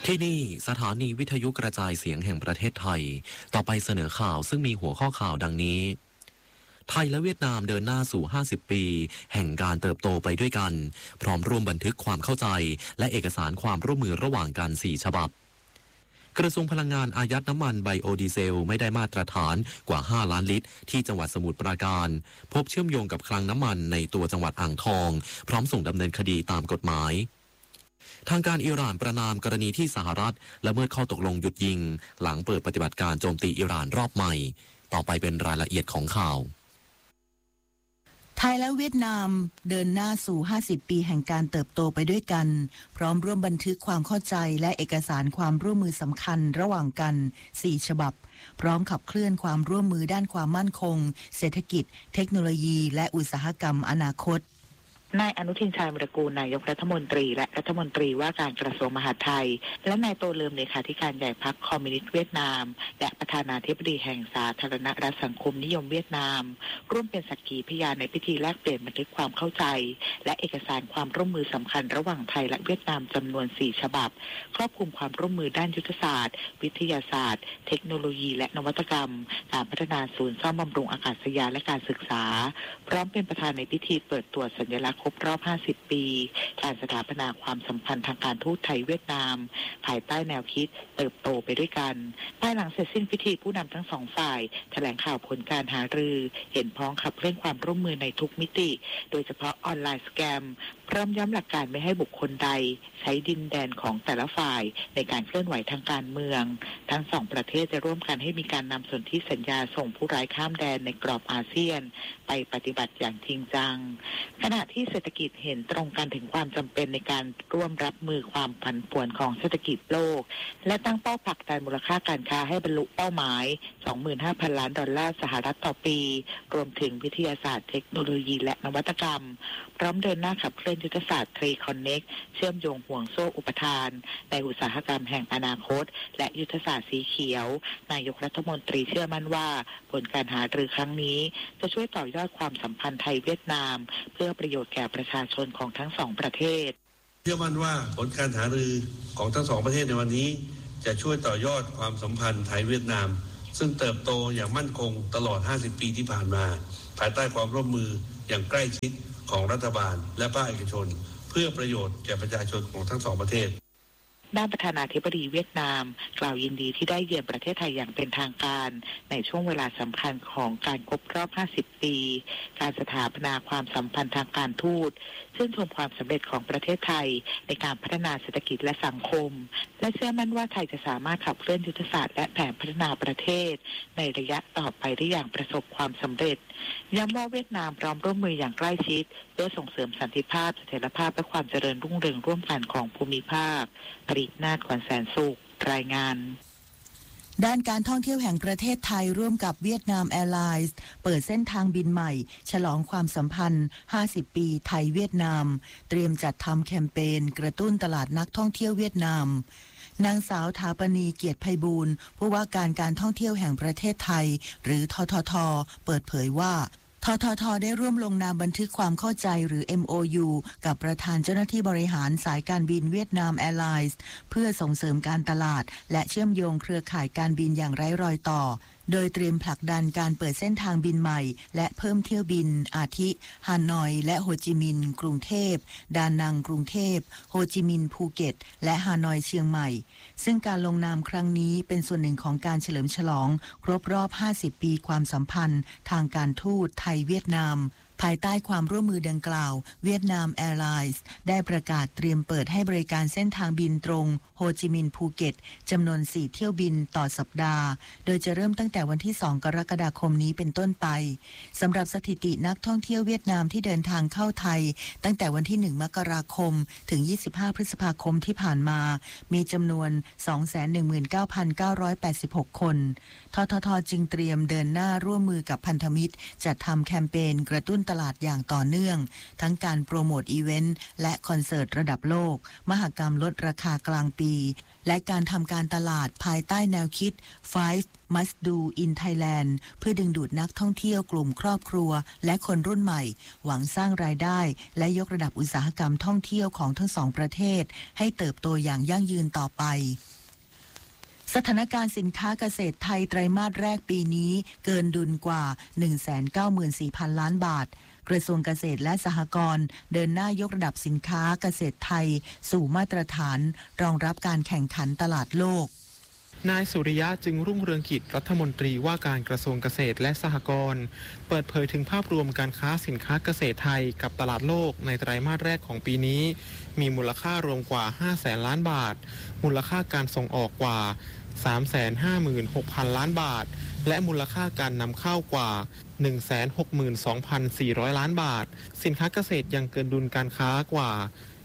ที่นี่สถานีวิทยุกระจายเสียงแห่งประเทศไทยต่อไปเสนอข่าวซึ่งมีหัวข้อข่าวดังนี้ไทยและเวียดนามเดินหน้าสู่50ปีแห่งการเติบโตไปด้วยกันพร้อมร่วมบันทึกความเข้าใจและเอกสารความร่วมมือระหว่างกัน4ฉบับกระทรวงพลังงานอายัดน้ำมันไบโอดีเซลไม่ได้มาตรฐานกว่า5ล้านลิตรที่จังหวัดสมุทรปราการพบเชื่อมโยงกับคลังน้ำมันในตัวจังหวัดอ่างทองพร้อมส่งดำเนินคดีตามกฎหมายทางการอิหร่านประณามกรณีที่สหรัฐละเมิดข้อตกลงหยุดยิงหลังเปิดปฏิบัติการโจมตีอิหร่านรอบใหม่ต่อไปเป็นรายละเอียดของข่าวไทยและเวียดนามเดินหน้าสู่50ปีแห่งการเติบโตไปด้วยกันพร้อมร่วมบันทึกความเข้าใจและเอกสารความร่วมมือสำคัญระหว่างกัน4ฉบับพร้อมขับเคลื่อนความร่วมมือด้านความมั่นคงเศรษฐกิจเทคโนโลยีและอุตสาหกรรมอนาคตนายอนุทินชาญวิรากูลนายกรัฐมนตรีและรัฐมนตรีว่าการกระทรวงมหาดไทยและนายโตเลิมเลขาธิการใหญ่พรรคคอมมิวนิสต์เวียดนามและประธานาธิบดีแห่งสาธารณรัฐสังคมนิยมเวียดนามร่วมเป็นสักขีพยานในพิธีแลกเปลี่ยนบันทึกความเข้าใจและเอกสารความร่วมมือสำคัญระหว่างไทยและเวียดนามจำนวน4ฉบับครอบคลุมความร่วมมือด้านยุทธศาสตร์วิทยาศาสตร์เทคโนโลยีและนวัตกรรมการพัฒนาศูนย์ซ่อมบำรุงอากาศยานและการศึกษาพร้อมเป็นประธานในพิธีเปิดตัวสัญลักษณ์ครบรอบ50ปีการสถาปนาความสัมพันธ์ทางการทูตไทยเวียดนามภายใต้แนวคิดเติบโตไปด้วยกันภายหลังเสร็จสิ้นพิธีผู้นำทั้งสองฝ่ายแถลงข่าวผลการหารือเห็นพ้องขับเคลื่อนความร่วมมือในทุกมิติโดยเฉพาะออนไลน์สแกมพร้อมย้ำหลักการไม่ให้บุคคลใดใช้ดินแดนของแต่ละฝ่ายในการเคลื่อนไหวทางการเมืองทั้งสองประเทศจะร่วมกันให้มีการนำสนธิสัญญาส่งผู้ร้ายข้ามแดนในกรอบอาเซียนไปปฏิบัติอย่างจริงจังขณะที่เศรษฐกิจเห็นตรงกันถึงความจำเป็นในการร่วมรับมือความผันผวนของเศรษฐกิจโลกและตั้งเป้าผลักดันมูลค่าการค้าให้บรรลุเป้าหมาย 25,000 ล้านดอลลาร์สหรัฐต่อปีรวมถึงวิทยาศาสตร์เทคโนโลยีและนวัตกรรมพร้อมเดินหน้าขับเคลื่อนยุทธศาสตร์ Trade Connect เชื่อมโยงห่วงโซ่อุปทานในอุตสาหกรรมแห่งอนาคตและยุทธศาสตร์สีเขียวนายกรัฐมนตรีเชื่อมั่นว่าผลการหารือครั้งนี้จะช่วยต่อยอดความสัมพันธ์ไทยเวียดนามเพื่อประโยชน์แก่ประชาชนของทั้งสองประเทศเชื่อมั่นว่าผลการหารือของทั้งสองประเทศในวันนี้จะช่วยต่อยอดความสัมพันธ์ไทยเวียดนามซึ่งเติบโตอย่างมั่นคงตลอด50ปีที่ผ่านมาภายใต้ความร่วมมืออย่างใกล้ชิดของรัฐบาลและภาคเอกชนเพื่อประโยชน์แก่ประชาชนของทั้งสองประเทศด้านประธานาธิบดีเวียดนามกล่าวยินดีที่ได้เยือนประเทศไทยอย่างเป็นทางการในช่วงเวลาสำคัญของการครบรอบ50ปีการสถาปนาความสัมพันธ์ทางการทูตซึ่งชมความสำเร็จของประเทศไทยในการพัฒนาเศรษฐกิจและสังคมและเชื่อมั่นว่าไทยจะสามารถขับเคลื่อนยุทธศาสตร์และแผนพัฒนาประเทศในระยะต่อไปได้อย่างประสบความสำเร็จย้ำว่าเวียดนามพร้อมร่วมมืออย่างใกล้ชิดเพื่อส่งเสริมสันติภาพเสถียรภาพและความเจริญรุ่งเรืองร่วมกันของภูมิภาคปรินาถ ขวัญแสนสุขรายงานด้านการท่องเที่ยวแห่งประเทศไทยร่วมกับเวียดนามแอร์ไลน์เปิดเส้นทางบินใหม่ฉลองความสัมพันธ์50ปีไทยเวียดนามเตรียมจัดทำแคมเปญกระตุ้นตลาดนักท่องเที่ยวเวียดนามนางสาวถาปณีเกียรติไพบูลย์ผู้ว่าการท่องเที่ยวแห่งประเทศไทยหรือทททเปิดเผยว่าทททได้ร่วมลงนามบันทึกความเข้าใจหรือ MOU กับประธานเจ้าหน้าที่บริหารสายการบินเวียดนามแอร์ไลน์เพื่อส่งเสริมการตลาดและเชื่อมโยงเครือข่ายการบินอย่างไร้รอยต่อโดยเตรียมผลักดันการเปิดเส้นทางบินใหม่และเพิ่มเที่ยวบินอาทิฮานอยและโฮจิมินห์กรุงเทพดานังกรุงเทพโฮจิมินห์ภูเก็ตและฮานอยเชียงใหม่ซึ่งการลงนามครั้งนี้เป็นส่วนหนึ่งของการเฉลิมฉลองครบรอบ50ปีความสัมพันธ์ทางการทูตไทยเวียดนามภายใต้ความร่วมมือดังกล่าวเวียดนามแอร์ไลน์ได้ประกาศเตรียมเปิดให้บริการเส้นทางบินตรงโฮจิมินห์ภูเก็ตจำนวน4เที่ยวบินต่อสัปดาห์โดยจะเริ่มตั้งแต่วันที่2กรกฎาคมนี้เป็นต้นไปสำหรับสถิตินักท่องเที่ยวเวียดนามที่เดินทางเข้าไทยตั้งแต่วันที่1มกราคมถึง25พฤษภาคมที่ผ่านมามีจำนวน 219,986 คนทททจึงเตรียมเดินหน้าร่วมมือกับพันธมิตรจัดทำแคมเปญกระตุ้นตลาดอย่างต่อเนื่องทั้งการโปรโมทอีเวนต์และคอนเสิร์ตระดับโลกมหกรรมลดราคากลางปีและการทำการตลาดภายใต้แนวคิด Five Must Do in Thailand เพื่อดึงดูดนักท่องเที่ยวกลุ่มครอบครัวและคนรุ่นใหม่หวังสร้างรายได้และยกระดับอุตสาหกรรมท่องเที่ยวของทั้งสองประเทศให้เติบโตอย่างยั่งยืนต่อไปสถานการณ์สินค้าเกษตรไทยไตรมาสแรกปีนี้เกินดุลกว่า 194,000 ล้านบาทกระทรวงเกษตรและสหกรณ์เดินหน้ายกระดับสินค้าเกษตรไทยสู่มาตรฐานรองรับการแข่งขันตลาดโลกนายสุริยะจึงรุ่งเรืองกิจรัฐมนตรีว่าการกระทรวงเกษตรและสหกรณ์เปิดเผยถึงภาพรวมการค้าสินค้าเกษตรไทยกับตลาดโลกในไตรมาสแรกของปีนี้มีมูลค่ารวมกว่า 500,000 ล้านบาทมูลค่าการส่งออกกว่า 356,000 ล้านบาทและมูลค่าการนำเข้ากว่า 162,400 ล้านบาทสินค้าเกษตรยังเกินดุลการค้ากว่า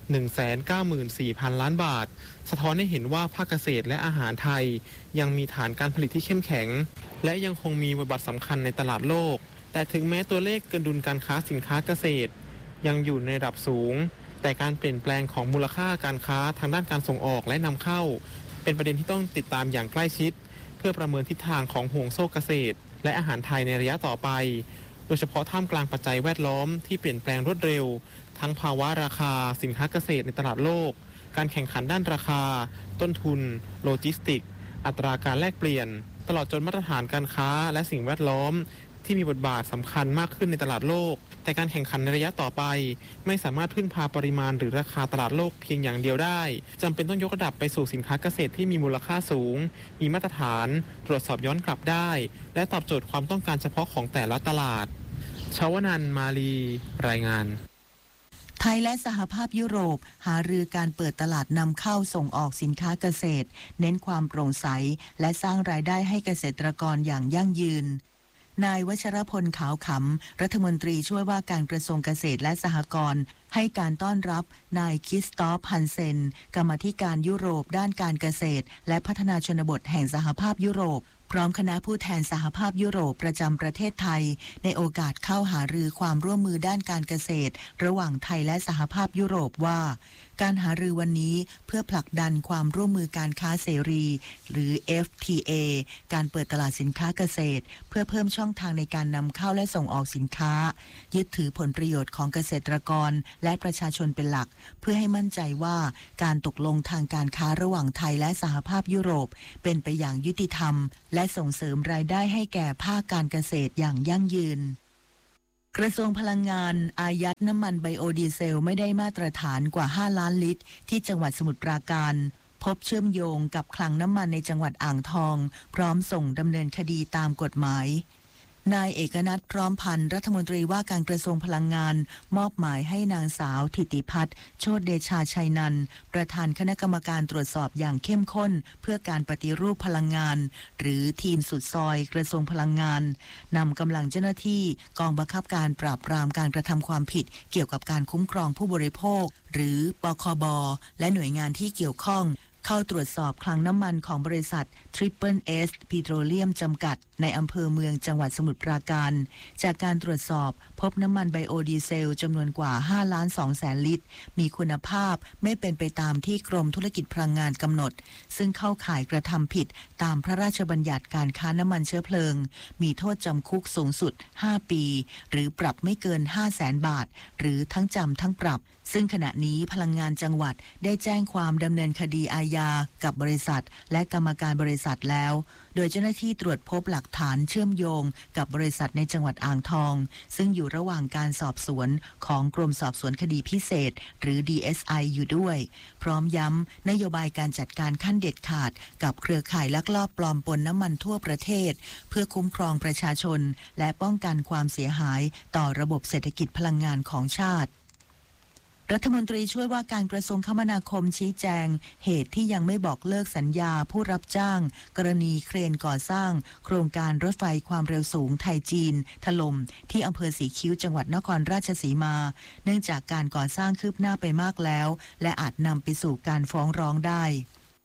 194,000 ล้านบาทสะท้อนให้เห็นว่าภาคเกษตรและอาหารไทยยังมีฐานการผลิตที่เข้มแข็งและยังคงมีบทบาทสำคัญในตลาดโลกแต่ถึงแม้ตัวเลขเกินดุลการค้าสินค้าเกษตรยังอยู่ในระดับสูงแต่การเปลี่ยนแปลงของมูลค่าการค้าทางด้านการส่งออกและนำเข้าเป็นประเด็นที่ต้องติดตามอย่างใกล้ชิดเพื่อประเมินทิศทางของห่วงโซ่เกษตรและอาหารไทยในระยะต่อไปโดยเฉพาะท่ามกลางปัจจัยแวดล้อมที่เปลี่ยนแปลงรวดเร็วทั้งภาวะราคาสินค้าเกษตรในตลาดโลกการแข่งขันด้านราคาต้นทุนโลจิสติกอัตราการแลกเปลี่ยนตลอดจนมาตรฐานการค้าและสิ่งแวดล้อมที่มีบทบาทสำคัญมากขึ้นในตลาดโลกแต่การแข่งขันในระยะต่อไปไม่สามารถพึ่งพาปริมาณหรือราคาตลาดโลกเพียงอย่างเดียวได้จำเป็นต้องยกระดับไปสู่สินค้าเกษตรที่มีมูลค่าสูงมีมาตรฐานตรวจสอบย้อนกลับได้และตอบโจทย์ความต้องการเฉพาะของแต่ละตลาดชวนันท์ มาลีรายงานไทยและสหภาพยุโรปหารือการเปิดตลาดนำเข้าส่งออกสินค้าเกษตรเน้นความโปร่งใสและสร้างรายได้ให้เกษตรกรอย่างยั่งยืนนายวัชรพลขาวขำรัฐมนตรีช่วยว่าการกระทรวงเกษตรและสหกรณ์ให้การต้อนรับนายคริสตอฟ ฮันเซนกรรมาธิการยุโรปด้านการเกษตรและพัฒนาชนบทแห่งสหภาพยุโรปพร้อมคณะผู้แทนสหภาพยุโรปประจำประเทศไทยในโอกาสเข้าหารือความร่วมมือด้านการเกษตรระหว่างไทยและสหภาพยุโรปว่าการหารือวันนี้เพื่อผลักดันความร่วมมือการค้าเสรีหรือ FTA การเปิดตลาดสินค้าเกษตรเพื่อเพิ่มช่องทางในการนำเข้าและส่งออกสินค้ายึดถือผลประโยชน์ของเกษตรกรและประชาชนเป็นหลักเพื่อให้มั่นใจว่าการตกลงทางการค้าระหว่างไทยและสหภาพยุโรปเป็นไปอย่างยุติธรรมและส่งเสริมรายได้ให้แก่ภาคการเกษตรอย่างยั่งยืนกระทรวงพลังงานอายัดน้ำมันไบโอดีเซลไม่ได้มาตรฐานกว่า5ล้านลิตรที่จังหวัดสมุทรปราการพบเชื่อมโยงกับคลังน้ำมันในจังหวัดอ่างทองพร้อมส่งดำเนินคดีตามกฎหมายนายเอกนัทพร้อมพันธ์รัฐมนตรีว่าการกระทรวงพลังงานมอบหมายให้นางสาวถิติพัฒน์โชติเดชาชัยนันท์ประธานคณะกรรมการตรวจสอบอย่างเข้มข้นเพื่อการปฏิรูปพลังงานหรือทีมสุดซอยกระทรวงพลังงานนำกำลังเจ้าหน้าที่กองบังคับการปราบปรามการกระทำความผิดเกี่ยวกับการคุ้มครองผู้บริโภคหรือปคบและหน่วยงานที่เกี่ยวข้องเข้าตรวจสอบคลังน้ำมันของบริษัท Triple S Petroleum จำกัดในอำเภอเมืองจังหวัดสมุทรปราการจากการตรวจสอบพบน้ำมันไบโอดีเซลจำนวนกว่า 5,200,000 ลิตรมีคุณภาพไม่เป็นไปตามที่กรมธุรกิจพลังงานกำหนดซึ่งเข้าข่ายกระทำผิดตามพระราชบัญญัติการค้าน้ำมันเชื้อเพลิงมีโทษจำคุกสูงสุด5ปีหรือปรับไม่เกิน 500,000 บาทหรือทั้งจำทั้งปรับซึ่งขณะนี้พลังงานจังหวัดได้แจ้งความดำเนินคดีอาญากับบริษัทและกรรมการบริษัทแล้วโดยเจ้าหน้าที่ตรวจพบหลักฐานเชื่อมโยงกับบริษัทในจังหวัดอ่างทองซึ่งอยู่ระหว่างการสอบสวนของกรมสอบสวนคดีพิเศษหรือ DSI อยู่ด้วยพร้อมย้ำนโยบายการจัดการขั้นเด็ดขาดกับเครือข่ายลักลอบปลอมปนน้ำมันทั่วประเทศเพื่อคุ้มครองประชาชนและป้องกันความเสียหายต่อระบบเศรษฐกิจพลังงานของชาติรัฐมนตรีช่วยว่าการกระทรวงคมนาคมชี้แจงเหตุที่ยังไม่บอกเลิกสัญญาผู้รับจ้างกรณีเครนก่อสร้างโครงการรถไฟความเร็วสูงไทยจีนถล่มที่อำเภอสีคิ้วจังหวัดนครราชสีมาเนื่องจากการก่อสร้างคืบหน้าไปมากแล้วและอาจนำไปสู่การฟ้องร้องได้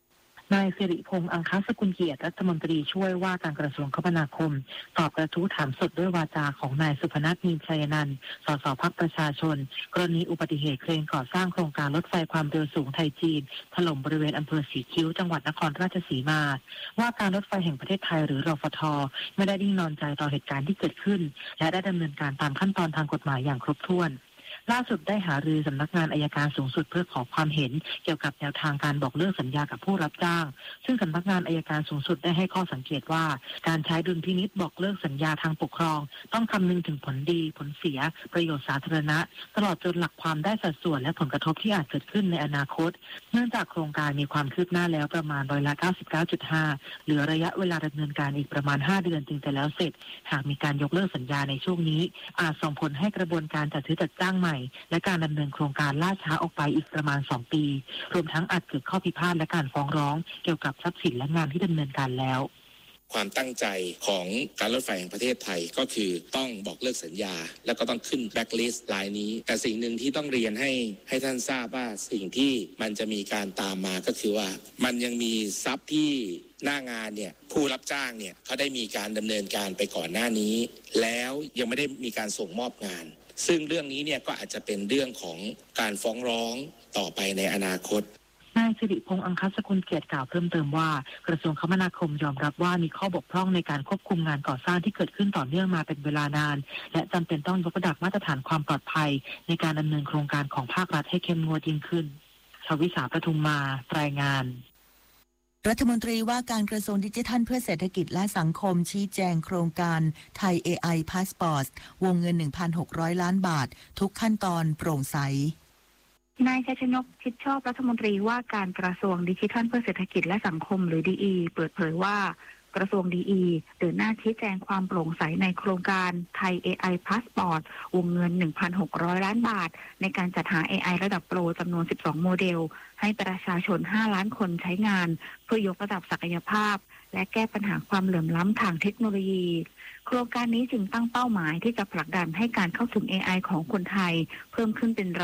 นายสิริพงษ์อังคสกุลเกียรติรัฐมนตรีช่วยว่าการกระทรวงคมนาคมตอบกระทู้ถามสดด้วยวาจาของนายสุพนัส มีชัยนันท์ สสพรรคประชาชนกรณีอุบัติเหตุเครนก่อสร้างโครงการรถไฟความเร็วสูงไทยจีนถล่มบริเวณอำเภอสีคิ้วจังหวัดนครราชสีมาว่าการรถไฟแห่งประเทศไทยหรือรฟท.ไม่ได้นิ่งนอนใจต่อเหตุการณ์ที่เกิดขึ้นและได้ดำเนินการตามขั้นตอนทางกฎหมายอย่างครบถ้วนล่าสุดได้หารือสำนักงานอัยการสูงสุดเพื่อขอความเห็นเกี่ยวกับแนวทางการบอกเลิกสัญญากับผู้รับจ้างซึ่งสำนักงานอัยการสูงสุดได้ให้ข้อสังเกตว่าการใช้ดุลพินิจบอกเลิกสัญญาทางปกครองต้องคำนึงถึงผลดีผลเสียประโยชน์สาธารณะตลอดจนหลักความได้สัดส่วนและผลกระทบที่อาจเกิดขึ้นในอนาคตเนื่องจากโครงการมีความคืบหน้าแล้วประมาณ99.5%เหลือระยะเวลาดำเนินการอีกประมาณ5เดือนจึงจะแล้วเสร็จหากมีการยกเลิกสัญญาในช่วงนี้อาจส่งผลให้กระบวนการจัดซื้อจัดจ้างใหม่และการดำเนินโครงการล่าช้าออกไปอีกประมาณ2 ปีรวมทั้งอาจเกิดข้อพิพาทและการฟ้องร้องเกี่ยวกับทรัพย์สินและงานที่ดำเนินการแล้วความตั้งใจของการรถไฟแห่งประเทศไทยก็คือต้องบอกเลิกสัญญาแล้วก็ต้องขึ้นแบล็คลิสต์รายนี้แต่สิ่งหนึ่งที่ต้องเรียนให้ท่านทราบว่าสิ่งที่มันจะมีการตามมาก็คือว่ามันยังมีทรัพย์ที่หน้างานเนี่ยผู้รับจ้างเนี่ยเขาได้มีการดำเนินการไปก่อนหน้านี้แล้วยังไม่ได้มีการส่งมอบงานซึ่งเรื่องนี้เนี่ยก็อาจจะเป็นเรื่องของการฟ้องร้องต่อไปในอนาคตนายสิริพงษ์อังคสกุลเกียรติกล่าวเพิ่มเติมว่ากระทรวงคมนาคมยอมรับว่ามีข้อบกพร่องในการควบคุมงานก่อสร้างที่เกิดขึ้นต่อเนื่องมาเป็นเวลานานและจำเป็นต้องยกระดับมาตรฐานความปลอดภัยในการดำเนินโครงการของภาครัฐให้เข้มงวดยิ่งขึ้นชวิสาประทุมมารายงานรัฐมนตรีว่าการกระทรวงดิจิทัลเพื่อเศรษฐกิจและสังคมชี้แจงโครงการไทย AI Passport วงเงิน 1,600 ล้านบาททุกขั้นตอนโปร่งใสนายชัยชนกชิดชอบรัฐมนตรีว่าการกระทรวงดิจิทัลเพื่อเศรษฐกิจและสังคมหรือ DE เปิดเผยว่ากระทรวง DE เดินหน้าชี้แจงความโปร่งใสในโครงการไทย AI Passport วงเงิน 1,600 ล้านบาทในการจัดหา AI ระดับโปรจำนวน 12 โมเดลให้ประชาชน 5 ล้านคนใช้งานเพื่อยกระดับศักยภาพและแก้ปัญหาความเหลื่อมล้ำทางเทคโนโลยีโครงการนี้จึงตั้งเป้าหมายที่จะผลักดันให้การเข้าถึง AI ของคนไทยเพิ่มขึ้นเป็น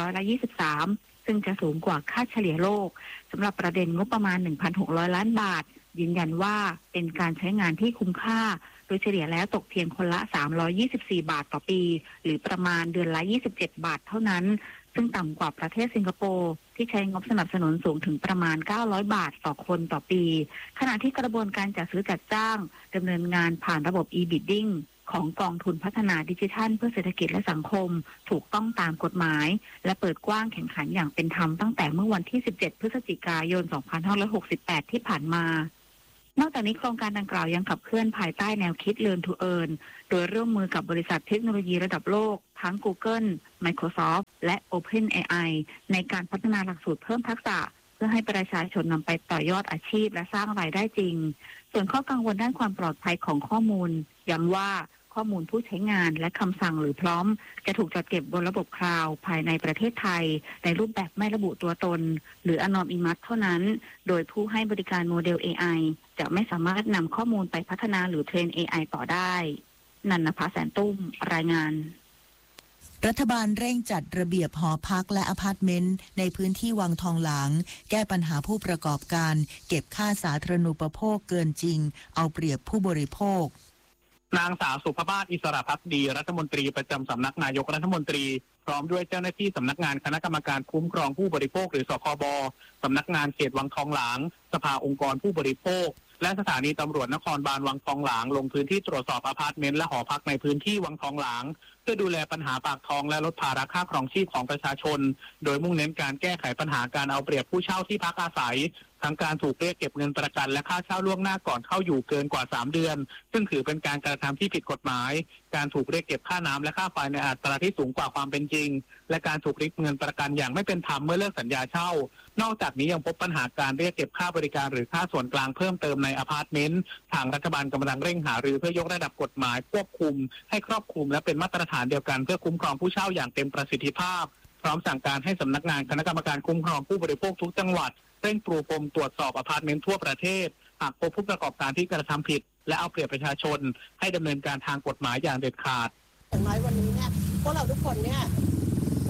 23%ซึ่งจะสูงกว่าค่าเฉลี่ยโลกสำหรับประเด็นงบประมาณ 1,600 ล้านบาทยืนยันว่าเป็นการใช้งานที่คุ้มค่าโดยเฉลี่ยแล้วตกเพียงคนละ324 บาทต่อปีหรือประมาณเดือนละ27 บาทเท่านั้นซึ่งต่ำกว่าประเทศสิงคโปร์ที่ใช้งบสนับสนุนสูงถึงประมาณ900 บาทต่อคนต่อปีขณะที่กระบวนการจัดซื้อจัดจ้างดำเนินงานผ่านระบบ e-bidding ของกองทุนพัฒนาดิจิทัลเพื่อเศรษฐกิจและสังคมถูกต้องตามกฎหมายและเปิดกว้างแข่งขันอย่างเป็นธรรมตั้งแต่เมื่อวันที่17พฤศจิกายน2568ที่ผ่านมานอกจากนี้โครงการดังกล่าวยังขับเคลื่อนภายใต้แนวคิด Learn to Earn โดยร่วมมือกับบริษัทเทคโนโลยีระดับโลกทั้ง Google, Microsoft และ OpenAI ในการพัฒนาหลักสูตรเพิ่มทักษะเพื่อให้ประชาชนนำไปต่อยอดอาชีพและสร้างรายได้จริงส่วนข้อกังวลด้านความปลอดภัยของข้อมูลย้ำว่าข้อมูลผู้ใช้งานและคำสั่งหรือพร้อมจะถูกจัดเก็บบนระบบคลาวด์ภายในประเทศไทยในรูปแบบไม่ระบุตัวตนหรือ Anonymous เท่านั้นโดยผู้ให้บริการโมเดล AI จะไม่สามารถนำข้อมูลไปพัฒนาหรือเทรน AI ต่อได้นันนภาแสนตุ้มรายงานรัฐบาลเร่งจัดระเบียบหอพักและอพาร์ตเมนต์ในพื้นที่วังทองหลางแก้ปัญหาผู้ประกอบการเก็บค่าสาธารณูปโภคเกินจริงเอาเปรียบผู้บริโภคนางสาวสุภาพอิสระภักดีรัฐมนตรีประจำสำนักนายกรัฐมนตรีพร้อมด้วยเจ้าหน้าที่สำนักงานคณะกรรมการคุ้มครองผู้บริโภคหรือสคบ.สำนักงานเขตวังทองหลางสภาองค์กรผู้บริโภคและสถานีตำรวจนครบาลวังทองหลางลงพื้นที่ตรวจสอบอพาร์ตเมนต์และหอพักในพื้นที่วังทองหลางเพื่อดูแลปัญหาปากท้องและลดภาระค่าครองชีพของประชาชนโดยมุ่งเน้นการแก้ไขปัญหาการเอาเปรียบผู้เช่าที่พักอาศัยทั้งการถูกเรียกเก็บเงินประกันและค่าเช่าล่วงหน้าก่อนเข้าอยู่เกินกว่า3 เดือนซึ่งถือเป็นการกระทำที่ผิดกฎหมายการถูกเรียกเก็บค่าน้ำและค่าไฟในอัตราที่สูงกว่าความเป็นจริงและการถูกริบเงินประกันอย่างไม่เป็นธรรมเมื่อเลิกสัญญาเช่านอกจากนี้ยังพบปัญหาการเรียกเก็บค่าบริการหรือค่าส่วนกลางเพิ่มเติมในอพาร์ตเมนต์ทางรัฐบาลกำลังเร่งหารือเพื่อยกระดับกฎหมายควบคุมให้ครอบคลุมและเป็นมาตรฐานเดียวกันเพื่อคุ้มครองผู้เช่าอย่างเต็มประสิทธิภาพพร้อมสั่งการให้สำนักงานคณะกรรมการคุ้มครองผู้บริโภคทุกจังหวัดเร่งปรูพรมตรวจสอบอพาร์ตเมนต์ทั่วประเทศหากพบผู้ประกอบการที่กระทำผิดและเอาเปรียบประชาชนให้ดำเนินการทางกฎหมายอย่างเด็ดขาดอย่างน้อยวันนี้เนี่ยพวกเราทุกคนเนี่ย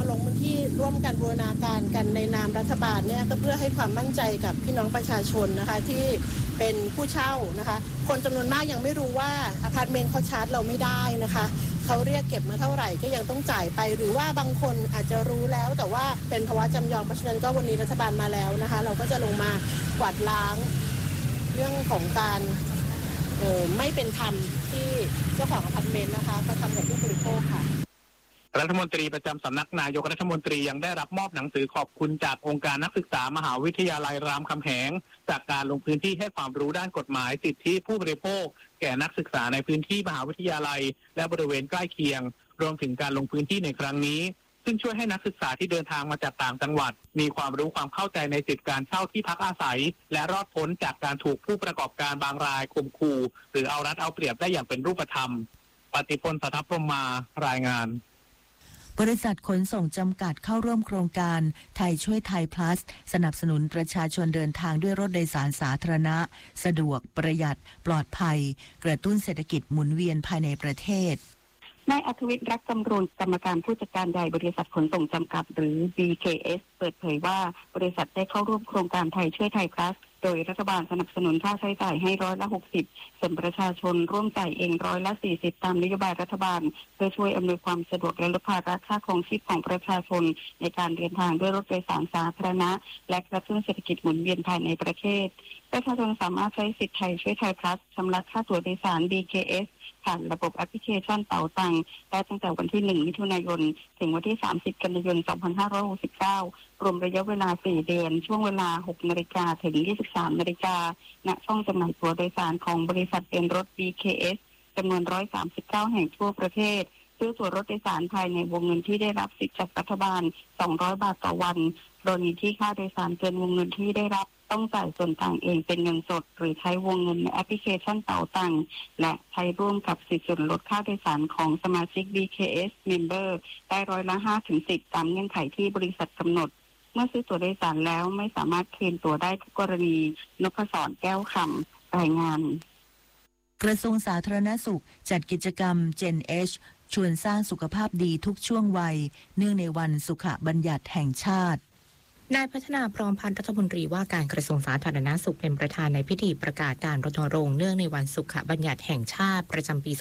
มาลงพื้นที่ร่วมกันบูรณาการกันในนามรัฐบาลเนี่ยก็เพื่อให้ความมั่นใจกับพี่น้องประชาชนนะคะที่เป็นผู้เช่านะคะคนจำนวนมากยังไม่รู้ว่าอพาร์ตเมนต์เขาชาร์จเราไม่ได้นะคะเขาเรียกเก็บมาเท่าไหร่ก็ยังต้องจ่ายไปหรือว่าบางคนอาจจะรู้แล้วแต่ว่าเป็นภาวะจำยอมเพราะฉะนั้นก็วันนี้รัฐบาลมาแล้วนะคะเราก็จะลงมากวาดล้างเรื่องของการไม่เป็นธรรมที่เจ้าของอพาร์ตเมนต์นะคะก็ทำกับผู้บริโภคค่ะรัฐมนตรีประจำสำนักนายกรัฐมนตรียังได้รับมอบหนังสือขอบคุณจากองค์การนักศึกษามหาวิทยาลัยรามคำแหงจากการลงพื้นที่ให้ความรู้ด้านกฎหมายสิทธิผู้บริโภคแก่นักศึกษาในพื้นที่มหาวิทยาลัยและบริเวณใกล้เคียงรวมถึงการลงพื้นที่ในครั้งนี้ซึ่งช่วยให้นักศึกษาที่เดินทางมาจากต่างจังหวัดมีความรู้ความเข้าใจในสิทธิการเช่าที่พักอาศัยและรอดพ้นจากการถูกผู้ประกอบการบางรายข่มขู่หรือเอารัดเอาเปรียบได้อย่างเป็นรูปธรรมปฏิพล สัทธพรหมารายงานบริษัทขนส่งจำกัดเข้าร่วมโครงการไทยช่วยไทย plus สนับสนุนประชาชนเดินทางด้วยรถโดยสารสาธารณะสะดวกประหยัดปลอดภัยกระตุ้นเศรษฐกิจหมุนเวียนภายในประเทศนายอัธวิทย์รักจำรูนกรรมการผู้จัดการใหญ่บริษัทขนส่งจำกัดหรือ BKS เปิดเผยว่าบริษัทได้เข้าร่วมโครงการไทยช่วยไทย plus โดยรัฐบาลสนับสนุนค่าใช้จ่ายให้60%ส่วนประชาชนร่วมจ่ายเอง40%ตามนโยบายรัฐบาลเพื่อช่วยอำนวยความสะดวกและลดภาระค่าครองชีพของประชาชนในการเดินทางด้วยรถโดยสารสาธารณะและกระตุ้นเศรษฐกิจหมุนเวียนภายในประเทศประชาชนสามารถใช้สิทธิไทยช่วยไทย plus ชำระค่าตั๋วโดยสาร BKS ผ่านระบบแอปพลิเคชันเป๋าตังค์ได้ตั้งแต่วันที่1มิถุนายนถึงวันที่30กันยายน2569รวมระยะเวลา4เดือนช่วงเวลา 6 นาฬิกาถึง 23 นาฬิกาณช่องจำหน่ายตั๋วโดยสารของบริษัทเป็นรถ BKS จำนวน139แห่งทั่วประเทศซื้อตั๋วรถโดยสารภายในวงเงินที่ได้รับสิทธิจากรัฐบาล200 บาทต่อวันกรณีที่ค่าโดยสารเกินวงเงินที่ได้รับต้องจ่ายส่วนต่างเองเป็นเงินสดหรือใช้วงเงินในแอปพลิเคชันเป๋าตังค์และใช้ร่วมกับสิทธิส่วนลดค่าโดยสารของสมาชิก BKS Member ได้5%ถึง10%ตามเงื่อนไขที่บริษัทกำหนดเมื่อซื้อตั๋วโดยสารแล้วไม่สามารถเคลมตั๋วได้ทุกกรณีนพศรแก้วคำรายงานกระทรวงสาธารณสุขจัดกิจกรรม Gen H ชวนสร้างสุขภาพดีทุกช่วงวัยเนื่องในวันสุขบัญญัติแห่งชาตินายพัฒนาพร้อมพันธ์รัฐมนตรีว่าการกระทรวงสาธารณสุขเป็นประธานในพิธีประกาศการรณรงค์เนื่องในวันสุขบัญญัติแห่งชาติประจำปี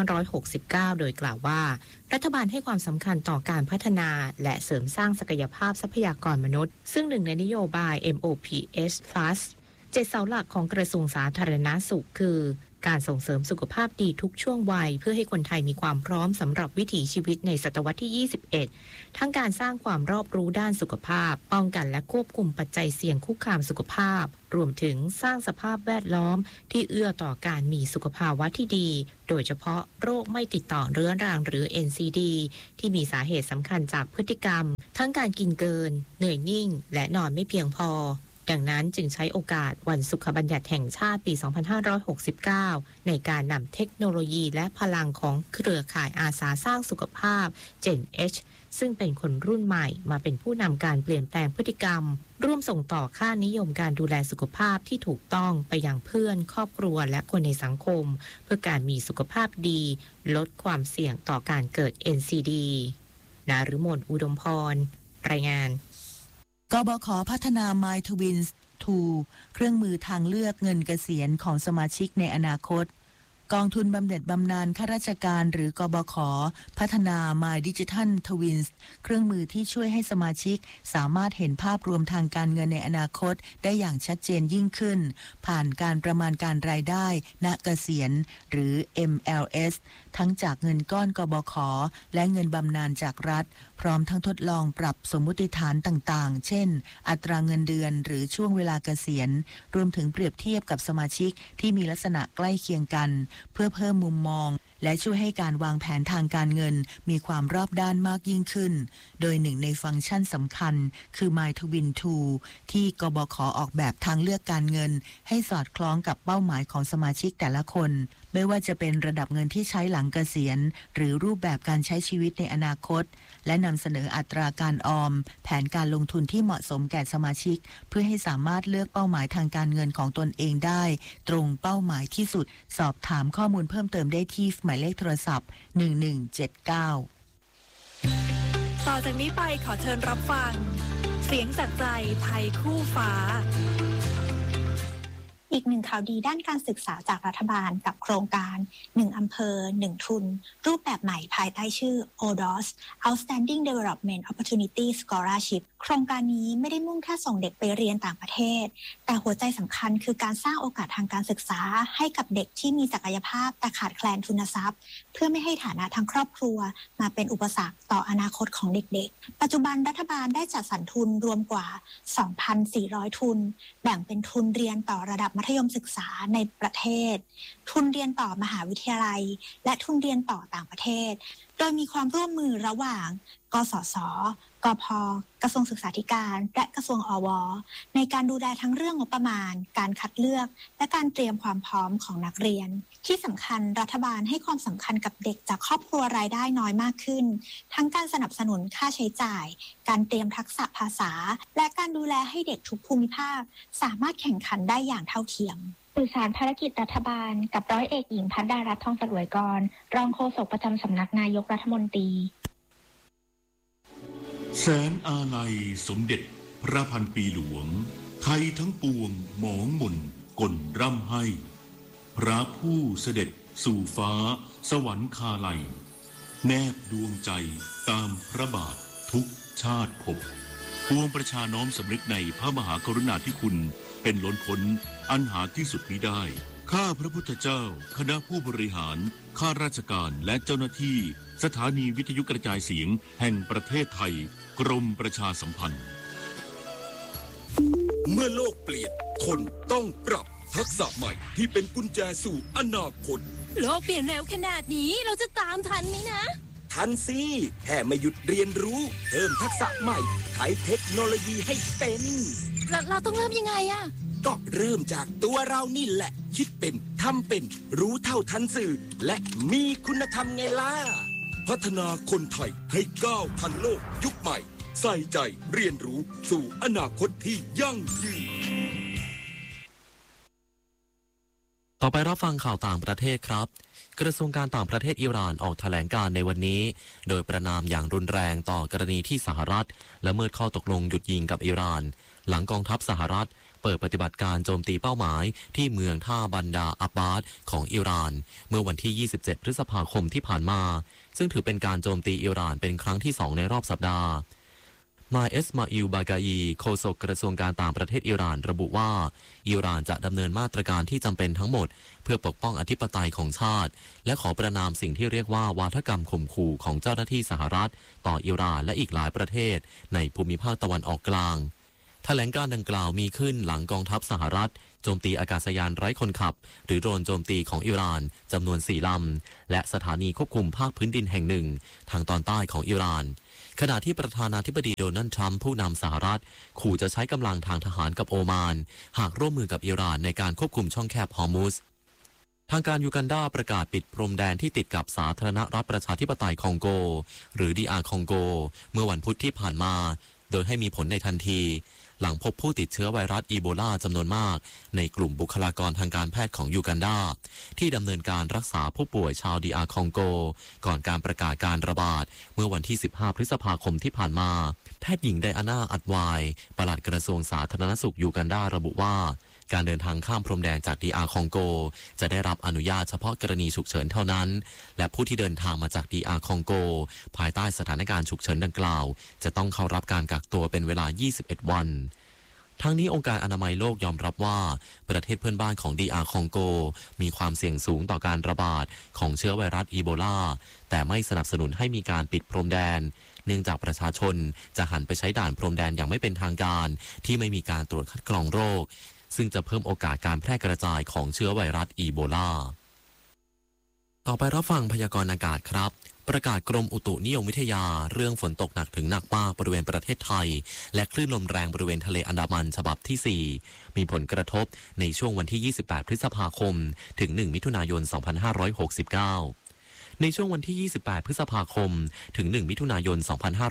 2569 โดยกล่าวว่ารัฐบาลให้ความสำคัญต่อการพัฒนาและเสริมสร้างศักยภาพทรัพยากรมนุษย์ซึ่งหนึ่งในนโยบาย MOPS Plus 7 เสาหลักของกระทรวงสาธารณสุขคือการส่งเสริมสุขภาพดีทุกช่วงวัยเพื่อให้คนไทยมีความพร้อมสำหรับวิถีชีวิตในศตวรรษที่ 21 ทั้งการสร้างความรอบรู้ด้านสุขภาพป้องกันและควบคุมปัจจัยเสี่ยงคุกคามสุขภาพรวมถึงสร้างสภาพแวดล้อมที่เอื้อต่อการมีสุขภาวะที่ดีโดยเฉพาะโรคไม่ติดต่อเรื้อรังหรือ NCD ที่มีสาเหตุสำคัญจากพฤติกรรมทั้งการกินเกินเหนื่อยนิ่งและนอนไม่เพียงพอดังนั้นจึงใช้โอกาสวันสุขบัญญัติแห่งชาติปี 2569 ในการนำเทคโนโลยีและพลังของเครือข่ายอาสาสร้างสุขภาพ Gen H ซึ่งเป็นคนรุ่นใหม่มาเป็นผู้นำการเปลี่ยนแปลงพฤติกรรมร่วมส่งต่อค่านิยมการดูแลสุขภาพที่ถูกต้องไปยังเพื่อนครอบครัวและคนในสังคมเพื่อการมีสุขภาพดีลดความเสี่ยงต่อการเกิด NCD นฤมล อุดมพรรายงานกบข.พัฒนา My Twins 2 เครื่องมือทางเลือกเงินเกษียณของสมาชิกในอนาคตกองทุนบำเหน็จบำนาญข้าราชการหรือกบข.พัฒนา My Digital Twins เครื่องมือที่ช่วยให้สมาชิกสามารถเห็นภาพรวมทางการเงินในอนาคตได้อย่างชัดเจนยิ่งขึ้นผ่านการประมาณการรายได้ณเกษียณหรือ MLS ทั้งจากเงินก้อนกบข.และเงินบำนาญจากรัฐพร้อมทั้งทดลองปรับสมมุติฐานต่างๆเช่นอัตราเงินเดือนหรือช่วงเวลาเกษียณรวมถึงเปรียบเทียบกับสมาชิกที่มีลักษณะใกล้เคียงกันเพื่อเพิ่มมุมมองและช่วยให้การวางแผนทางการเงินมีความรอบด้านมากยิ่งขึ้นโดยหนึ่งในฟังก์ชันสำคัญคือ My Twin 2 ที่กบข.ออกแบบทางเลือกการเงินให้สอดคล้องกับเป้าหมายของสมาชิกแต่ละคนไม่ว่าจะเป็นระดับเงินที่ใช้หลังเกษียณหรือรูปแบบการใช้ชีวิตในอนาคตและนำเสนออัตราการออมแผนการลงทุนที่เหมาะสมแก่สมาชิกเพื่อให้สามารถเลือกเป้าหมายทางการเงินของตนเองได้ตรงเป้าหมายที่สุดสอบถามข้อมูลเพิ่มเติมได้ที่หมายเลขโทรศัพท์1179 ต่ต่อจากนี้ไปขอเชิญรับฟังเสียงจากใจไทยคู่ฟ้าอีกหนึ่งข่าวดีด้านการศึกษาจากรัฐบาลกับโครงการ1อำเภอ1ทุนรูปแบบใหม่ภายใต้ชื่อ ODOS Outstanding Development Opportunity Scholarship โครงการนี้ไม่ได้มุ่งแค่ส่งเด็กไปเรียนต่างประเทศแต่หัวใจสำคัญคือการสร้างโอกาสทางการศึกษาให้กับเด็กที่มีศักยภาพแต่ขาดแคลนทุนทรัพย์เพื่อไม่ให้ฐานะทางครอบครัวมาเป็นอุปสรรคต่ออนาคตของเด็กๆปัจจุบันรัฐบาลได้จัดสรรทุนรวมกว่า 2,400 ทุนแบ่งเป็นทุนเรียนต่อระดับมัธยมศึกษาในประเทศทุนเรียนต่อมหาวิทยาลัยและทุนเรียนต่อต่างประเทศโดยมีความร่วมมือระหว่างกสศกพ.กระทรวงศึกษาธิการและกระทรวงอว.ในการดูแลทั้งเรื่องงบประมาณการคัดเลือกและการเตรียมความพร้อมของนักเรียนที่สำคัญรัฐบาลให้ความสำคัญกับเด็กจากครอบครัวรายได้น้อยมากขึ้นทั้งการสนับสนุนค่าใช้จ่ายการเตรียมทักษะภาษาและการดูแลให้เด็กทุกภูมิภาคสามารถแข่งขันได้อย่างเท่าเทียมสื่อสารภารกิจรัฐบาลกับร้อยเอกหญิงพัฒดารัตน์ทองสลวยกรรองโฆษกประจำสำนักนายกรัฐมนตรีแสนอาลัยสมเด็จพระพันปีหลวงไทยทั้งปวงหมองหม่นกลร่ำให้พระผู้เสด็จสู่ฟ้าสวรรคาลัยแนบดวงใจตามพระบาททุกชาติภพปวงประชาน้อมสำนึกในพระมหากรุณาธิคุณเป็นล้นพ้นอันหาที่สุดมิได้ข้าพระพุทธเจ้าคณะผู้บริหารข้าราชการและเจ้าหน้าที่สถานีวิทยุกระจายเสียงแห่งประเทศไทยกรมประชาสัมพันธ์เมื่อโลกเปลี่ยนคนต้องปรับทักษะใหม่ที่เป็นกุญแจสู่อนาคตโลกเปลี่ยนเร็วขนาดนี้เราจะตามทันไหมนะทันสิแค่ไม่หยุดเรียนรู้เพิ่มทักษะใหม่ใช้เทคโนโลยีให้เป็นเราต้องเริ่มยังไงอะก็เริ่มจากตัวเรานี่แหละคิดเป็นทำเป็นรู้เท่าทันสื่อและมีคุณธรรมไงล่ะพัฒนาคนไทยให้ก้าวทันโลกยุคใหม่ใส่ใจเรียนรู้สู่อนาคตที่ยั่งยืนต่อไปรับฟังข่าวต่างประเทศครับกระทรวงการต่างประเทศอิหร่านออกแถลงการในวันนี้โดยประณามอย่างรุนแรงต่อกรณีที่สหรัฐละเมิดข้อตกลงหยุดยิงกับอิหร่านหลังกองทัพสหรัฐเปิดปฏิบัติการโจมตีเป้าหมายที่เมืองท่าบันดาอับบาสของอิหร่านเมื่อวันที่27พฤษภาคมที่ผ่านมาซึ่งถือเป็นการโจมตีอิหร่านเป็นครั้งที่2ในรอบสัปดาห์มาเอสมาอิลบากาอีโฆษกกระทรวงการต่างประเทศอิหร่านระบุว่าอิหร่านจะดำเนินมาตรการที่จำเป็นทั้งหมดเพื่อปกป้องอธิปไตยของชาติและขอประณามสิ่งที่เรียกว่าวาทกรรมข่มขู่ของเจ้าหน้าที่สหรัฐต่ออิหร่านและอีกหลายประเทศในภูมิภาคตะวันออกกลางแถลงการดังกล่าวมีขึ้นหลังกองทัพสหรัฐโจมตีอากาศยานไร้คนขับหรือโดรนโจมตีของอิหร่านจำนวน4 ลำและสถานีควบคุมภาคพื้นดินแห่งหนึ่งทางตอนใต้ของอิหร่านขณะที่ประธานาธิบดีโดนัลด์ทรัมป์ผู้นำสหรัฐขู่จะใช้กำลังทางทหารกับโอมานหากร่วมมือกับอิหร่านในการควบคุมช่องแคบฮอร์มุซทางการยูกันดาประกาศปิดพรมแดนที่ติดกับสาธารณรัฐประชาธิปไตยคองโกหรือDRคองโกเมื่อวันพุธที่ผ่านมาโดยให้มีผลในทันทีหลังพบผู้ติดเชื้อไวรัสอีโบลาจำนวนมากในกลุ่มบุคลากรทางการแพทย์ของยูกันดาที่ดำเนินการรักษาผู้ป่วยชาวDRคองโกก่อนการประกาศการระบาดเมื่อวันที่15พฤษภาคมที่ผ่านมาแพทย์หญิงไดอาน่าอัดวายปลัดกระทรวงสาธารณสุขยูกันดาระบุว่าการเดินทางข้ามพรมแดนจากDRคองโกจะได้รับอนุญาตเฉพาะกรณีฉุกเฉินเท่านั้นและผู้ที่เดินทางมาจากDRคองโกภายใต้สถานการณ์ฉุกเฉินดังกล่าวจะต้องเข้ารับการกักตัวเป็นเวลา21 วันทั้งนี้องค์การอนามัยโลกยอมรับว่าประเทศเพื่อนบ้านของ DR คองโกมีความเสี่ยงสูงต่อการระบาดของเชื้อไวรัสอีโบลาแต่ไม่สนับสนุนให้มีการปิดพรมแดนเนื่องจากประชาชนจะหันไปใช้ด่านพรมแดนอย่างไม่เป็นทางการที่ไม่มีการตรวจคัดกรองโรคซึ่งจะเพิ่มโอกาสการแพร่กระจายของเชื้อไวรัสอีโบลาต่อไปรับฟังพยากรณ์อากาศครับประกาศกรมอุตุนิยมวิทยาเรื่องฝนตกหนักถึงหนักมากบริเวณประเทศไทยและคลื่นลมแรงบริเวณทะเลอันดามันฉบับที่4มีผลกระทบในช่วงวันที่28พฤษภาคมถึง1มิถุนายน2569 ในช่วงวันที่ 28 พฤษภาคม ถึง 1 มิถุนายน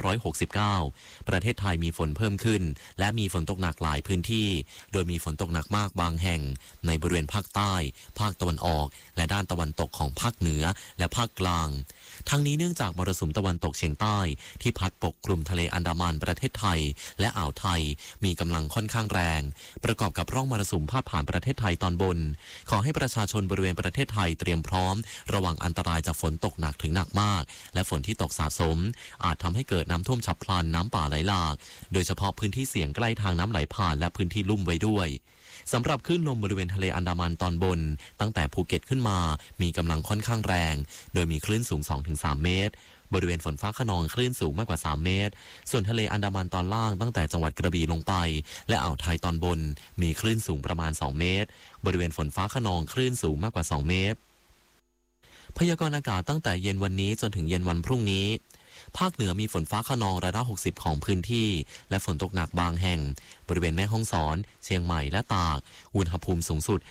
2569 ประเทศไทยมีฝนเพิ่มขึ้นและมีฝนตกหนักหลายพื้นที่โดยมีฝนตกหนักมากบางแห่งในบริเวณภาคใต้ภาคตะวันออกและด้านตะวันตกของภาคเหนือและภาคกลางทั้งนี้เนื่องจากมรสุมตะวันตกเฉียงใต้ที่พัดปกคลุมทะเลอันดามันประเทศไทยและอ่าวไทยมีกำลังค่อนข้างแรงประกอบกับร่องมรสุมพาดผ่านประเทศไทยตอนบนขอให้ประชาชนบริเวณประเทศไทยเตรียมพร้อมระวังอันตรายจากฝนตกหนักถึงหนักมากและฝนที่ตกสะสมอาจทำให้เกิดน้ำท่วมฉับพลันน้ำป่าไหลหลากโดยเฉพาะพื้นที่เสี่ยงใกล้ทางน้ำไหลผ่านและพื้นที่ลุ่มไว้ด้วยสำหรับคลื่นลมบริเวณทะเลอันดามันตอนบนตั้งแต่ภูเก็ตขึ้นมามีกำลังค่อนข้างแรงโดยมีคลื่นสูง 2-3 เมตรบริเวณฝนฟ้าคะนองคลื่นสูงมากกว่า3เมตรส่วนทะเลอันดามันตอนล่างตั้งแต่จังหวัดกระบี่ลงไปและอ่าวไทยตอนบนมีคลื่นสูงประมาณ2เมตรบริเวณฝนฟ้าคะนองคลื่นสูงมากกว่า2เมตรพยากรณ์อากาศตั้งแต่เย็นวันนี้จนถึงเย็นวันพรุ่งนี้ภาคเหนือมีฝนฟ้าคะนองร้อยละ60ของพื้นที่และฝนตกหนักบางแห่งบริเวณแม่ฮ่องสอนเชียงใหม่และตากอุณหภูมิสูงสุด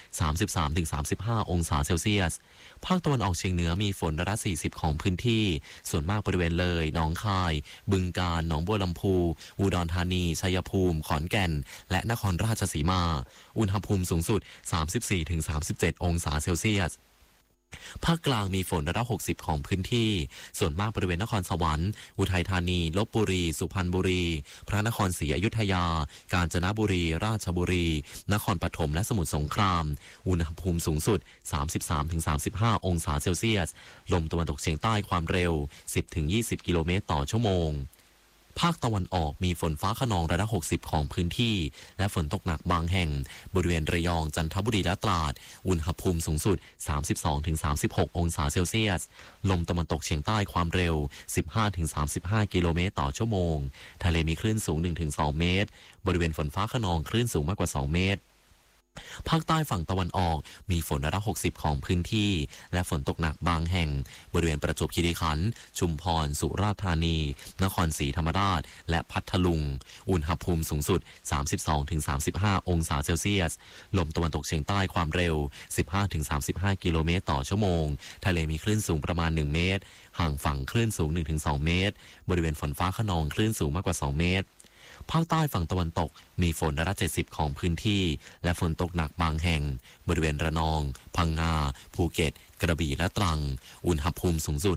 33-35 องศาเซลเซียสภาคตะวันออกเฉียงเหนือมีฝนร้อยละ40ของพื้นที่ส่วนมากบริเวณเลยหนองคายบึงกาฬหนองบัวลำพูอุดรธานีชัยภูมิขอนแก่นและนครราชสีมาอุณหภูมิสูงสุด 34-37 องศาเซลเซียสภาคกลางมีฝนร้อยละ60ของพื้นที่ส่วนมากบริเวณนครสวรรค์อุทัยธานีลพบุรีสุพรรณบุรีพระนครศรีอยุธยากาญจนบุรีราชบุรีนครปฐมและสมุทรสงครามอุณหภูมิสูงสุด 33-35 องศาเซลเซียสลมตะวันตกเฉียงใต้ความเร็ว 10-20 กิโลเมตรต่อชั่วโมงภาคตะวันออกมีฝนฟ้าคะนองร้อยละ60ของพื้นที่และฝนตกหนักบางแห่งบริเวณระยองจันทบุรีและตราดอุณหภูมิสูงสุด 32-36 องศาเซลเซียสลมตะวันตกเฉียงใต้ความเร็ว 15-35 กิโลเมตรต่อชั่วโมงทะเลมีคลื่นสูง 1-2 เมตรบริเวณฝนฟ้าคะนองคลื่นสูงมากกว่า2เมตรภาคใต้ฝั่งตะวันออกมีฝนร้อยละ60ของพื้นที่และฝนตกหนักบางแห่งบริเวณประจวบคีรีขันธ์ชุมพรสุราษฎร์ธานีนครศรีธรรมราชและพัทลุงอุณหภูมิสูงสุด 32-35 องศาเซลเซียสลมตะวันตกเฉียงใต้ความเร็ว 15-35 กิโลเมตรต่อชั่วโมงทะเลมีคลื่นสูงประมาณ1เมตรห่างฝั่งคลื่นสูง 1-2 เมตรบริเวณฝนฟ้าคะนองคลื่นสูงมากกว่า2เมตรภาคใต้ฝั่งตะวันตกมีฝนร้อยละ70ของพื้นที่และฝนตกหนักบางแห่งบริเวณระนองพังงาภูเก็ตกระบี่และตรังอุณหภูมิสูงสุด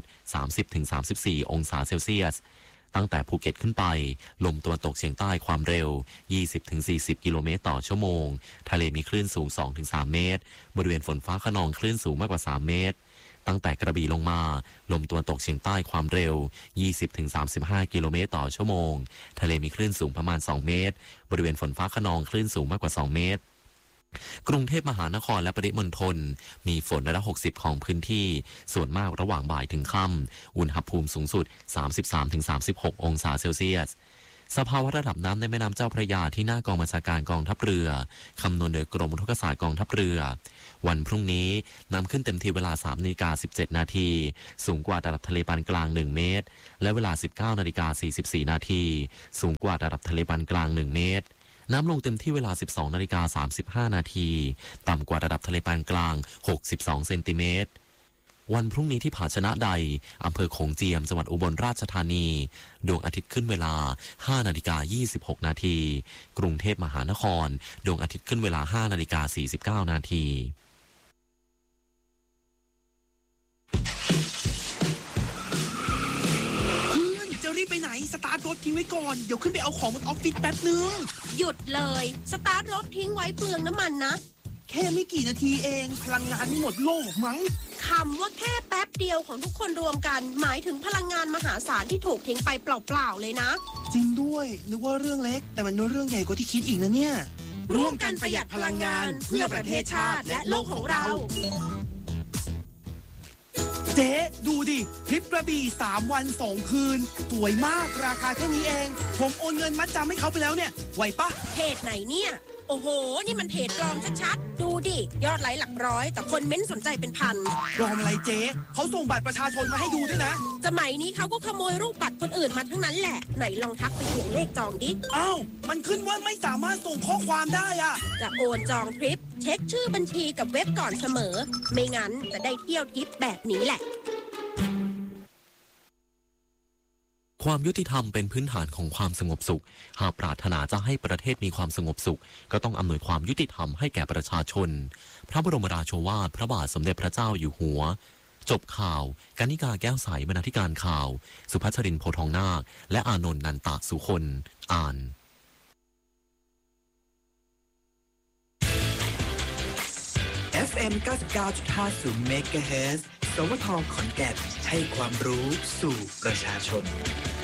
30-34 องศาเซลเซียสตั้งแต่ภูเก็ตขึ้นไปลมตะวันตกเฉียงใต้ความเร็ว 20-40 กิโลเมตรต่อชั่วโมงทะเลมีคลื่นสูง 2-3 เมตรบริเวณฝนฟ้าคะนองคลื่นสูงมากกว่า3เมตรตั้งแต่กระบี่ลงมาลมตะวันตกเฉียงใต้ความเร็ว 20-35 กิโลเมตรต่อชั่วโมงทะเลมีคลื่นสูงประมาณ2เมตรบริเวณฝนฟ้าคะนองคลื่นสูงมากกว่า2เมตรกรุงเทพมหานครและปริมณฑลมีฝนร้อยละ60ของพื้นที่ส่วนมากระหว่างบ่ายถึงค่ำอุณหภูมิสูงสุด 33-36 องศาเซลเซียสสภาวะระดับน้ำในแม่น้ำเจ้าพระยาที่หน้ากองบัญชาการกองทัพเรือคำนวณโดยกรมอุทกศาสตร์กองทัพเรือวันพรุ่งนี้น้ำขึ้นเต็มที่เวลา 3:17 นาทีสูงกว่าระดับทะเลปานกลาง1เมตรและเวลา 19:44 นาทีสูงกว่าระดับทะเลปานกลาง1เมตรน้ำลงเต็มที่เวลา 12:35 นาทีต่ำกว่าระดับทะเลปานกลาง62เซนติเมตรวันพรุ่งนี้ที่ผาชนะใดอำเภอโขงเจียมจังหวัดอุบลราชธานีดวงอาทิตย์ขึ้นเวลา 5:26 นาทีกรุงเทพมหานครดวงอาทิตย์ขึ้นเวลา 5:49 นาทีรีบไปไหนสตาร์ทรถทิ้งไว้ก่อนเดี๋ยวขึ้นไปเอาของบนออฟฟิศแป๊บนึงหยุดเลยสตาร์ทรถทิ้งไว้เปลืองน้ำมันนะแค่ไม่กี่นาทีเองพลังงานไม่หมดโลกมั้งคำว่าแค่แป๊บเดียวของทุกคนรวมกันหมายถึงพลังงานมหาศาลที่ถูกทิ้งไปเปล่าๆเลยนะจริงด้วยนึกว่าเรื่องเล็กแต่มันเป็นเรื่องใหญ่กว่าที่คิดอีกนะเนี่ยร่วมกันประหยัดพลังงานเพื่อประเทศชาติและโลกของเราเจ๊ดูดิทริปกระบี่3 วัน 2 คืนสวยมากราคาแค่นี้เองผมโอนเงินมัดจำให้เขาไปแล้วเนี่ยไหวปะเพจไหนเนี่ยโอ้โหนี่มันเพจปลอมชัดๆดูดิยอดไลค์หลักร้อยแต่คนเม้นสนใจเป็นพันปลอมอะไรเจ๊เขาส่งบัตรประชาชนมาให้ดูด้วยนะสมัยนี้เขาก็ขโมยรูปบัตรคนอื่นมาทั้งนั้นแหละไหนลองทักไปเขียนเลขจองดิอ้าวมันขึ้นว่าไม่สามารถส่งข้อความได้อะจะโอนจองทริปเช็คชื่อบัญชีกับเว็บก่อนเสมอไม่งั้นจะได้เที่ยวทริปแบบนี้แหละความยุติธรรมเป็นพื้นฐานของความสงบสุขหากปรารถนาจะให้ประเทศมีความสงบสุขก็ต้องอำนวยความยุติธรรมให้แก่ประชาชนพระบรมราโชวาทพระบาทสมเด็จพระเจ้าอยู่หัวจบข่าวกนิกาแก้วใสบรรณาธิการข่าวสุภัชรินทร์โพทองนาคและอานนท์นันตะสุคนอ่าน FM 99.50 MHz สวทขอนแก่นให้ความรู้สู่ประชาชน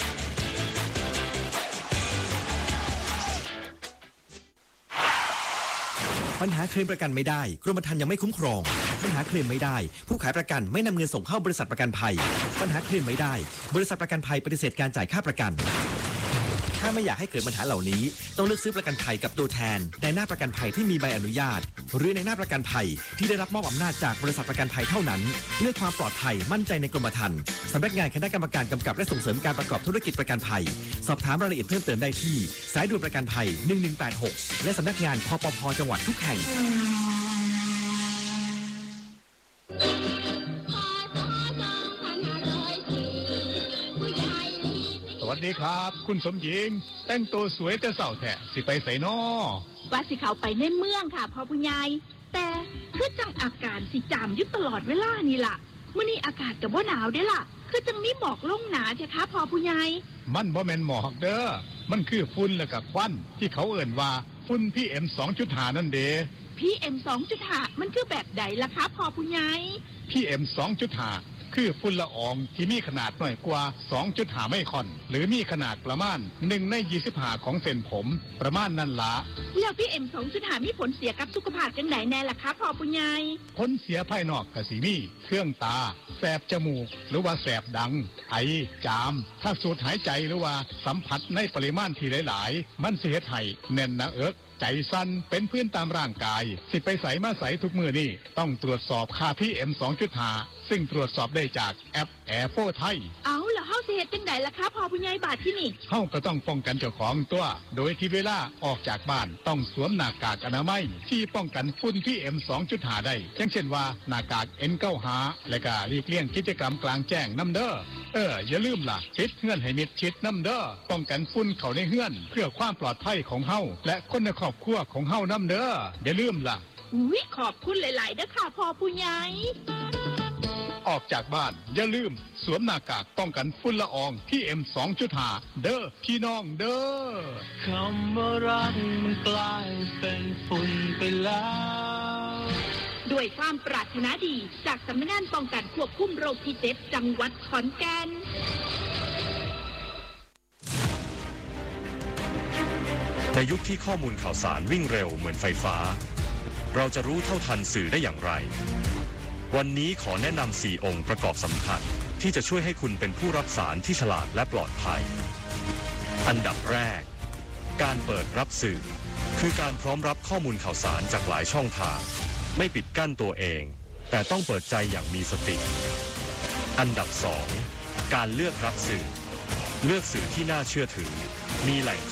ปัญหาเคลมประกันไม่ได้กรมธรรม์ยังไม่คุ้มครองปัญหาเคลมไม่ได้ผู้ขายประกันไม่นำเงินส่งเข้าบริษัทประกันภัยปัญหาเคลมไม่ได้บริษัทประกันภัยปฏิเสธการจ่ายค่าประกันถ้าไม่อยากให้เกิดปัญหาเหล่านี้ต้องเลือกซื้อประกันภัยกับตัวแทนในหน้าประกันภัยที่มีใบอนุญาตหรือในหน้าประกันภัยที่ได้รับมอบอำนาจจากบริษัทประกันภัยเท่านั้นเลือกความปลอดภัยมั่นใจในกรมธรรม์สำนักงานคณะกรรมการกำกับและส่งเสริมการประกอบธุรกิจประกันภัยสอบถามรายละเอียดเพิ่มเติมได้ที่สายด่วนประกันภัย1186และสำนักงานคปภ.จังหวัดทุกแห่งสวัสดีครับคุณสมหญิงแต่งตัวสวยแต่เสาแท้สิไปใส่นอว่าสิเขาไปในเมืองค่ะพ่อผู้ใหญ่แต่คือจังอาการสิจามอยู่ตลอดเวลานี่ล่ะมื้อนี้อากาศก็บ่หนาวเด้ล่ะคือจังมีหมอกลงหนาเถอะค่ะพ่อผู้ใหญ่มันบ่แม่นหมอกเด้อมันคือฝุ่นและก็ควันที่เขาเอิ้นว่าฝุ่น PM 2.5 นั่นเด้ PM 2.5 มันคือแบบใดล่ะคะพ่อผู้ใหญ่ PM 2.5คือฝุ่นละอองที่มีขนาดน้อยกว่า 2.5 ไมครอนหรือมีขนาดประมาณ1 ใน 25ของเส้นผมประมาณนั้นละแล้ว PM 2.5 มีผลเสียกับสุขภาพจังไดแน่ล่ะคะพ่อผู้ใหญ่ผลเสียภายนอกก็สิมีเครื่องตาแสบจมูกหรือว่าแสบดังไอจามถ้าสูดหายใจหรือว่าสัมผัสในปริมาณที่หลายๆมันสิเฮ็ดให้แน่นหน้าอกใจสั่นเป็นพื้นตามร่างกายสิไปใส่มาใส่ทุกมือนี่ต้องตรวจสอบค่า PM 2.5 ซึ่งตรวจสอบได้จากแอปแอร์โฟไทยเอาแล้วเฮาสิเฮ็ดจังไดล่ะคะพ่อผู้ใหญ่บาดที่นี่เฮาก็ต้องป้องกันเจ้าของตัวโดยที่เวลาออกจากบ้านต้องสวมหน้ากากอนามัยที่ป้องกันฝุ่น PM 2.5 ได้อย่างเช่นว่าหน้ากาก N95 และก็หลีกเลี่ยงกิจกรรมกลางแจ้งนำเด้ออย่าลืมล่ะปิดเฮือนให้มิดชิดนำเด้อป้องกันฝุ่นเข้าในเฮือนเพื่อความปลอดภัยของเฮาและคนในครอบครัวของเฮานำเด้ออย่าลืมล่ะอุ๊ยขอบคุณหลายๆเด้อค่ะพ่อผู้ใหญ่ออกจากบ้านอย่าลืมสวมหน้ากากป้องกันฝุ่นละออง PM 2.5 เด้อพี่น้องเด้อคำว่ารักมันกลายเป็นฝุ่นไปแล้วด้วยความปรารถนาดีจากสำนักงานป้องกันควบคุมโรคที่ 7 จังหวัดขอนแก่นในยุคที่ข้อมูลข่าวสารวิ่งเร็วเหมือนไฟฟ้าเราจะรู้เท่าทันสื่อได้อย่างไรวันนี้ขอแนะนำ4 องค์ประกอบสำคัญที่จะช่วยให้คุณเป็นผู้รับสารที่ฉลาดและปลอดภัยอันดับแรกการเปิดรับสื่อคือการพร้อมรับข้อมูลข่าวสารจากหลายช่องทางไม่ปิดกั้นตัวเองแต่ต้องเปิดใจอย่างมีสติอันดับ2การเลือกรับสื่อเลือกสื่อที่น่าเชื่อถือมีแหล่ง